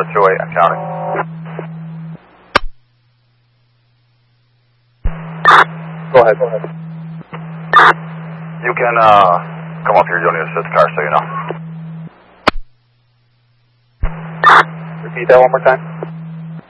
28 and counting. Go ahead, go ahead. You can come up here, you'll need to sit the car so you know. Repeat that one more time.